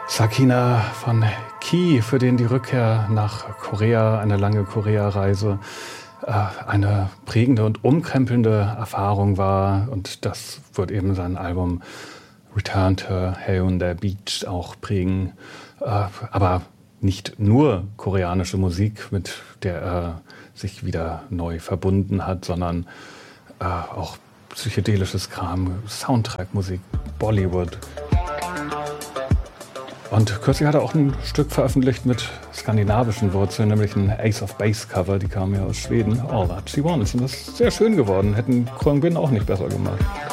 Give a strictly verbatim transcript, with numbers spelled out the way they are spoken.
Sakina von Key, für den die Rückkehr nach Korea, eine lange Korea-Reise, äh, eine prägende und umkrempelnde Erfahrung war. Und das wird eben sein Album Return to Haeundae Beach auch prägen. Äh, aber nicht nur koreanische Musik, mit der er sich wieder neu verbunden hat, sondern äh, auch psychedelisches Kram, Soundtrack-Musik, Bollywood. Und kürzlich hat er auch ein Stück veröffentlicht mit skandinavischen Wurzeln, nämlich ein Ace of Base Cover, die kam ja aus Schweden, All That She Wants. Und das ist sehr schön geworden, hätten Kröngbin auch nicht besser gemacht.